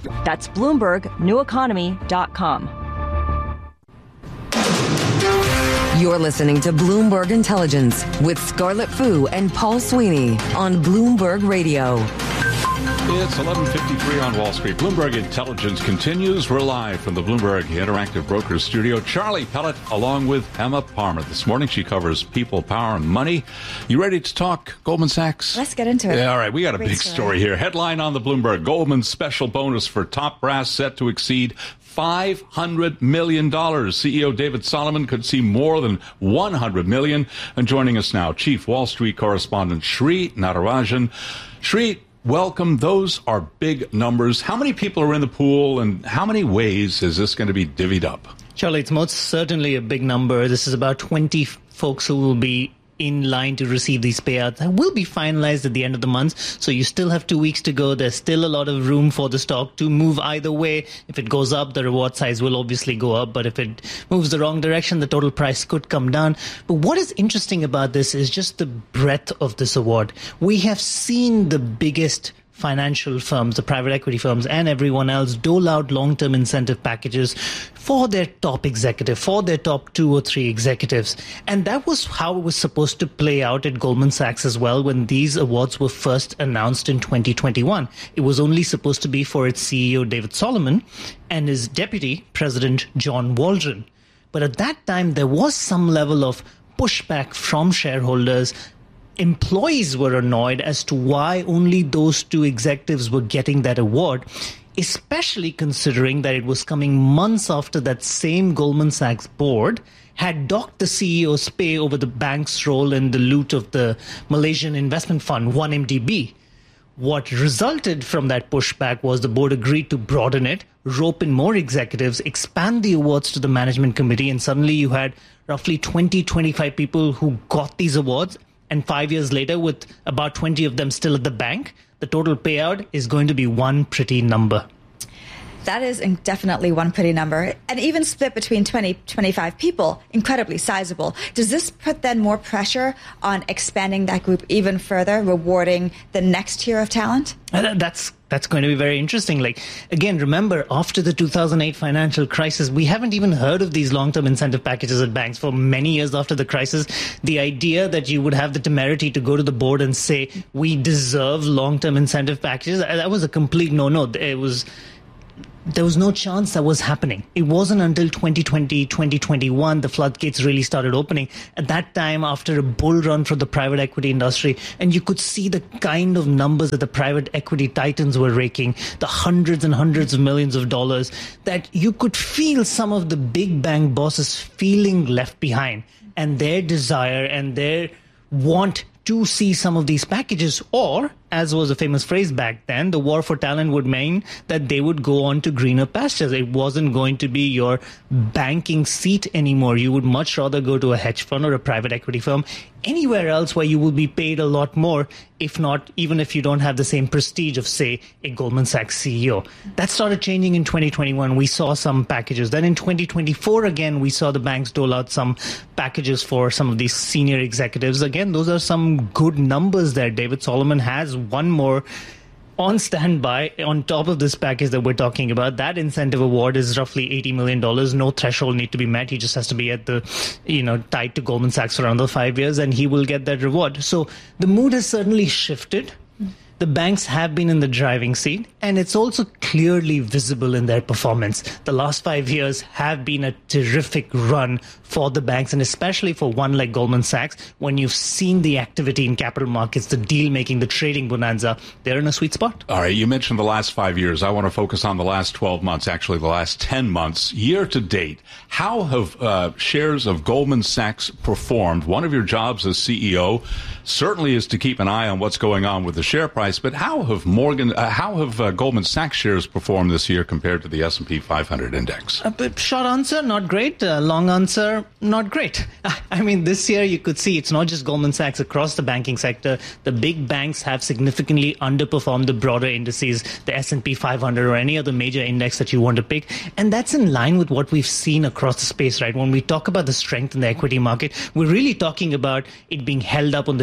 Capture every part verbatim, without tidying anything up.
That's Bloomberg New Economy dot com. You're listening to Bloomberg Intelligence with Scarlett Fu and Paul Sweeney on Bloomberg Radio. It's eleven fifty-three on Wall Street. Bloomberg Intelligence continues. We're live from the Bloomberg Interactive Brokers studio. Charlie Pellet along with Emma Parmer. This morning she covers people, power, and money. You ready to talk Goldman Sachs? Let's get into it. Yeah, all right, we got a Great big story. story here. Headline on the Bloomberg. Goldman's special bonus for top brass set to exceed five hundred million dollars. C E O David Solomon could see more than one hundred million dollars. And joining us now, Chief Wall Street correspondent Sri Natarajan. Sri, welcome. Those are big numbers. How many people are in the pool, and how many ways is this going to be divvied up? Charlie, it's most certainly a big number. This is about twenty folks who will be in line to receive these payouts. That will be finalized at the end of the month. So you still have two weeks to go. There's still a lot of room for the stock to move either way. If it goes up, the reward size will obviously go up. But if it moves the wrong direction, the total price could come down. But what is interesting about this is just the breadth of this award. We have seen the biggest financial firms, the private equity firms, and everyone else dole out long-term incentive packages for their top executive, for their top two or three executives. And that was how it was supposed to play out at Goldman Sachs as well when these awards were first announced in twenty twenty-one. It was only supposed to be for its C E O, David Solomon, and his deputy, President John Waldron. But at that time, there was some level of pushback from shareholders. Employees were annoyed as to why only those two executives were getting that award, especially considering that it was coming months after that same Goldman Sachs board had docked the C E O's pay over the bank's role in the loot of the Malaysian investment fund, one M D B. What resulted from that pushback was the board agreed to broaden it, rope in more executives, expand the awards to the management committee, and suddenly you had roughly twenty, twenty-five people who got these awards. And five years later, with about twenty of them still at the bank, the total payout is going to be one pretty number. That is definitely one pretty number. And even split between twenty, twenty-five people, incredibly sizable. Does this put then more pressure on expanding that group even further, rewarding the next tier of talent? That's that's going to be very interesting. Like, again, remember, after the two thousand eight financial crisis, we haven't even heard of these long-term incentive packages at banks for many years after the crisis. The idea that you would have the temerity to go to the board and say, we deserve long-term incentive packages, that was a complete no-no. It was... There was no chance that was happening. It wasn't until twenty twenty, twenty twenty-one, the floodgates really started opening. At that time, after a bull run for the private equity industry, and you could see the kind of numbers that the private equity titans were raking, the hundreds and hundreds of millions of dollars, that you could feel some of the big bank bosses feeling left behind, and their desire and their want to see some of these packages, or, as was a famous phrase back then, the war for talent would mean that they would go on to greener pastures. It wasn't going to be your banking seat anymore. You would much rather go to a hedge fund or a private equity firm, anywhere else where you will be paid a lot more, if not, even if you don't have the same prestige of, say, a Goldman Sachs C E O. That started changing in twenty twenty-one. We saw some packages. Then in twenty twenty-four, again, we saw the banks dole out some packages for some of these senior executives. Again, those are some good numbers there. David Solomon has one more on standby on top of this package that we're talking about. That incentive award is roughly eighty million dollars. No threshold need to be met. He just has to be at the, you know, tied to Goldman Sachs for another five years and he will get that reward. So the mood has certainly shifted. The banks have been in the driving seat, and it's also clearly visible in their performance. The last five years have been a terrific run for the banks, and especially for one like Goldman Sachs, when you've seen the activity in capital markets, the deal-making, the trading bonanza, they're in a sweet spot. All right, you mentioned the last five years. I want to focus on the last twelve months, actually the last ten months. Year to date, how have uh, shares of Goldman Sachs performed? One of your jobs as C E O certainly is to keep an eye on what's going on with the share price, but how have Morgan, uh, how have uh, Goldman Sachs shares performed this year compared to the S and P five hundred index? A bit short answer, not great. Uh, long answer, not great. I mean, this year you could see it's not just Goldman Sachs across the banking sector. The big banks have significantly underperformed the broader indices, the S and P five hundred or any other major index that you want to pick. And that's in line with what we've seen across the space, right? When we talk about the strength in the equity market, we're really talking about it being held up on the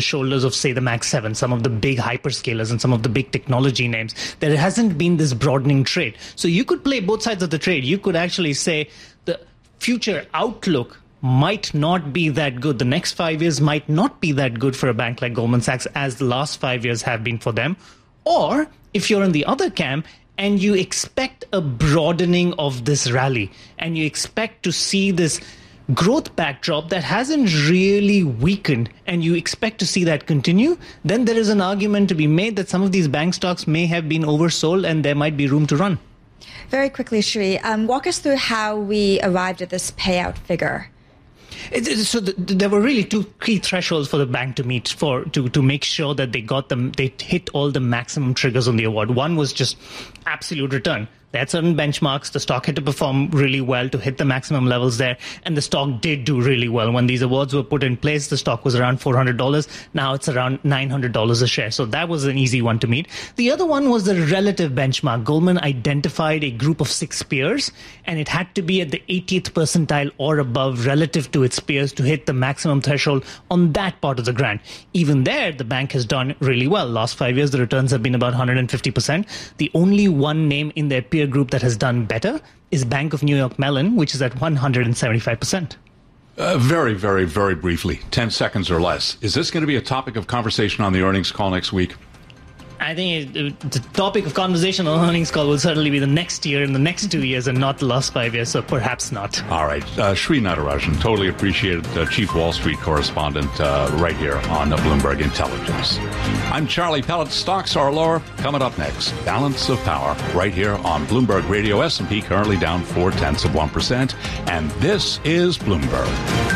shoulders of, say, the Mag seven, some of the big hyperscalers and some of the big technology names. There hasn't been this broadening trade. So you could play both sides of the trade. You could actually say the future outlook might not be that good. The next five years might not be that good for a bank like Goldman Sachs as the last five years have been for them. Or if you're in the other camp and you expect a broadening of this rally and you expect to see this growth backdrop that hasn't really weakened and you expect to see that continue, then there is an argument to be made that some of these bank stocks may have been oversold and there might be room to run. Very quickly, Shri, um, walk us through how we arrived at this payout figure. It, it, so the, there were really two key thresholds for the bank to meet for to, to make sure that they got them, they hit all the maximum triggers on the award. One was just absolute return. They had certain benchmarks. The stock had to perform really well to hit the maximum levels there. And the stock did do really well. When these awards were put in place, the stock was around four hundred dollars. Now it's around nine hundred dollars a share. So that was an easy one to meet. The other one was the relative benchmark. Goldman identified a group of six peers, and it had to be at the eightieth percentile or above relative to its peers to hit the maximum threshold on that part of the grant. Even there, the bank has done really well. Last five years, the returns have been about one hundred fifty percent. The only one name in their peer group that has done better is Bank of New York Mellon, which is at one hundred seventy-five percent. Uh, very, very, very briefly, ten seconds or less. Is this going to be a topic of conversation on the earnings call next week? I think it, the topic of conversation on earnings call will certainly be the next year and the next two years and not the last five years, so perhaps not. All right. Uh, Shri Natarajan, totally appreciated, uh, Chief Wall Street correspondent uh, right here on uh, Bloomberg Intelligence. I'm Charlie Pellet. Stocks are lower. Coming up next, Balance of Power right here on Bloomberg Radio. S and P currently down four-tenths of one percent. And this is Bloomberg.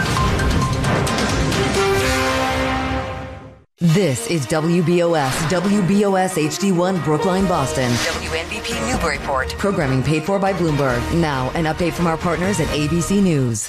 This is W B O S, W B O S H D one Brookline, Boston. W N B P Newburyport. Programming paid for by Bloomberg. Now, an update from our partners at A B C News.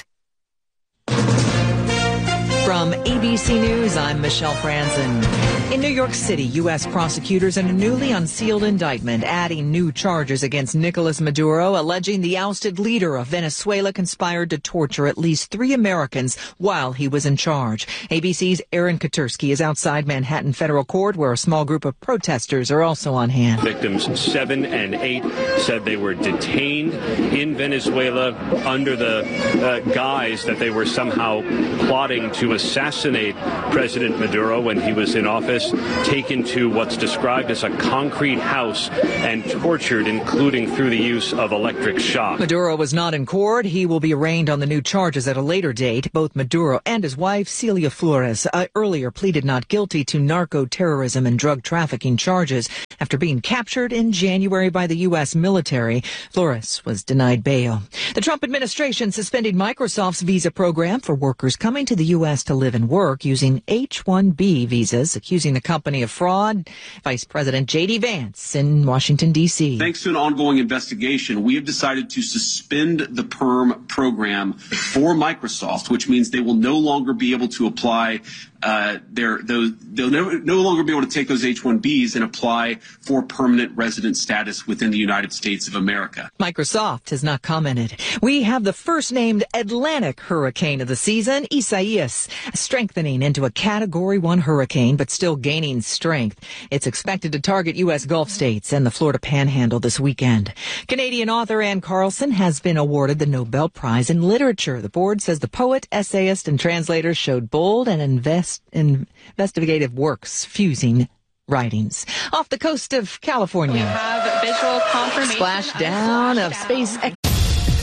From A B C News, I'm Michelle Franzen. In New York City, U S prosecutors in a newly unsealed indictment adding new charges against Nicolas Maduro, alleging the ousted leader of Venezuela conspired to torture at least three Americans while he was in charge. A B C's Aaron Katursky is outside Manhattan Federal Court, where a small group of protesters are also on hand. Victims seven and eight said they were detained in Venezuela under the uh, guise that they were somehow plotting to assassinate President Maduro when he was in office, taken to what's described as a concrete house and tortured, including through the use of electric shock. Maduro was not in court. He will be arraigned on the new charges at a later date. Both Maduro and his wife, Celia Flores, uh, earlier pleaded not guilty to narco-terrorism and drug trafficking charges after being captured in January by the U S military. Flores was denied bail. The Trump administration suspended Microsoft's visa program for workers coming to the U S to live and work using H one B visas, accusing the company of fraud. Vice President J D Vance in Washington, D C. Thanks to an ongoing investigation, we have decided to suspend the PERM program for Microsoft, which means they will no longer be able to apply Uh, they're, those, they'll no, no longer be able to take those H one Bs and apply for permanent resident status within the United States of America. Microsoft has not commented. We have the first named Atlantic hurricane of the season, Isaias, strengthening into a Category one hurricane, but still gaining strength. It's expected to target U S Gulf states and the Florida Panhandle this weekend. Canadian author Anne Carlson has been awarded the Nobel Prize in Literature. The board says the poet, essayist, and translator showed bold and invest investigative works fusing writings. Off the coast of California, we have visual confirmation splashdown of space